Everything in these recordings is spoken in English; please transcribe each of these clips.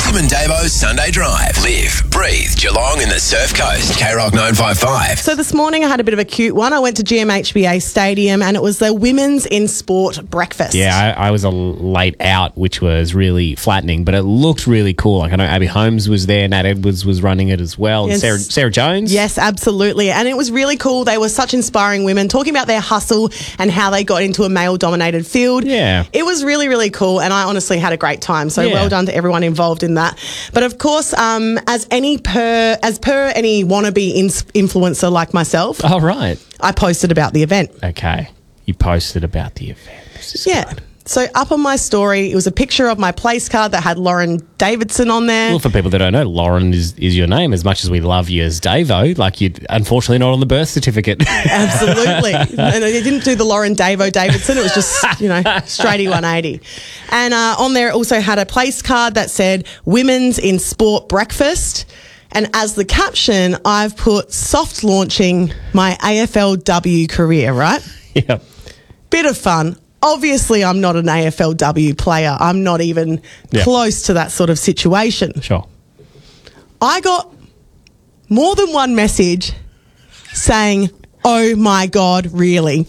Tim and Davo's Sunday Drive. Live, breathe, Geelong in the Surf Coast. K-Rock 955. So this morning I had a bit of a cute one. I went to GMHBA Stadium and it was the Women's in Sport breakfast. Yeah, I was a late out, which was really flattening, but it looked really cool. Like I know Abby Holmes was there, Nat Edwards was running it as well, Yes. and Sarah Jones. Yes, absolutely. And it was really cool. They were such inspiring women talking about their hustle and how they got into a male-dominated field. Yeah. It was really, really cool and I honestly had a great time. So well done to everyone involved in that. But of course, as per any wannabe influencer like myself, Oh, right. I posted about the event. Okay. You posted about the event. This is Yeah. good. So up on my story, it was a picture of my place card that had Lauren Davidson on there. Well, for people that don't know, Lauren is your name. As much as we love you as Davo, like you're unfortunately not on the birth certificate. Absolutely. And they didn't do the Lauren Davo Davidson. It was just, straighty 180. And on there it also had a place card that said Women's in Sport Breakfast. And as the caption, I've put soft launching my AFLW career, right? Yeah. Bit of fun. Obviously, I'm not an AFLW player. I'm not even close to that sort of situation. Sure. I got more than one message saying, oh my God, really?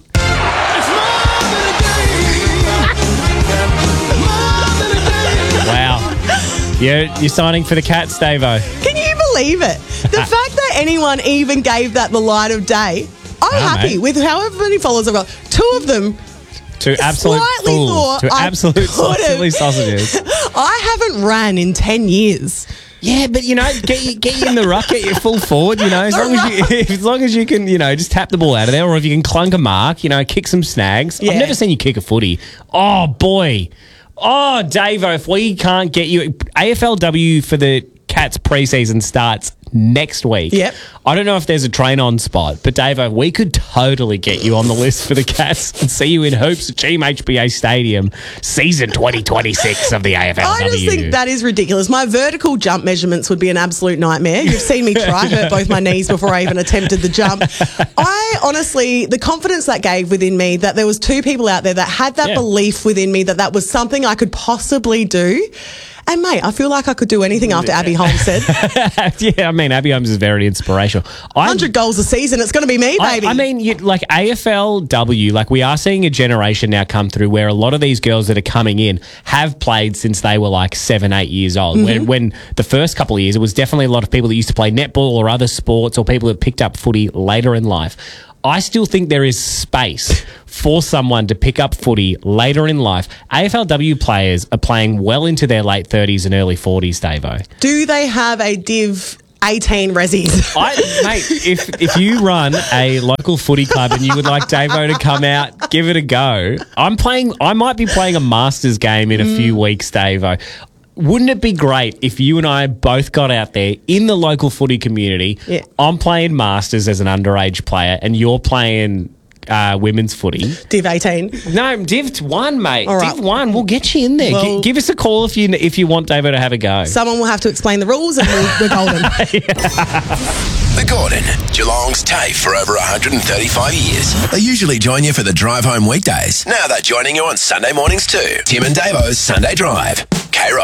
Wow. You're signing for the Cats, Davo. Can you believe it? The fact that anyone even gave that the light of day, I'm happy mate. with however many followers I've got. Two of them To absolute slightly fools. thought To I absolute could've. silly sausages. I haven't ran in 10 years. Yeah, but get you in the ruck, get you full forward. As long as you can, just tap the ball out of there, or if you can clunk a mark, kick some snags. Yeah. I've never seen you kick a footy. Oh boy, oh Davo, if we can't get you AFLW for the Cats preseason starts next week. Yep. I don't know if there's a train on spot, but Davo, we could totally get you on the list for the Cats and see you in hoops at GMHBA Stadium, season 2026 of the AFLW. I just think that is ridiculous. My vertical jump measurements would be an absolute nightmare. You've seen me try, hurt both my knees before I even attempted the jump. I honestly, the confidence that gave within me that there was two people out there that had that belief within me that was something I could possibly do. And, mate, I feel like I could do anything after Abby Holmes said. Yeah, I mean, Abby Holmes is very inspirational. 100 goals a season, it's going to be me, baby. I mean, like AFLW, like we are seeing a generation now come through where a lot of these girls that are coming in have played since they were like 7, 8 years old. When the first couple of years, it was definitely a lot of people that used to play netball or other sports, or people that picked up footy later in life. I still think there is space for someone to pick up footy later in life. AFLW players are playing well into their late 30s and early 40s, Davo. Do they have a Div 18 resis? Mate, if you run a local footy club and you would like Davo to come out, give it a go. I might be playing a Masters game in a few weeks, Davo. Wouldn't it be great if you and I both got out there in the local footy community? Yeah. I'm playing Masters as an underage player and you're playing women's footy. Div 18. No, Div 1, mate. All right. Div 1, we'll get you in there. Well, give us a call if you want Davo to have a go. Someone will have to explain the rules and we're golden. The Gordon, Geelong's TAFE for over 135 years. They usually join you for the drive home weekdays. Now they're joining you on Sunday mornings too. Tim and Davo's Sunday Drive.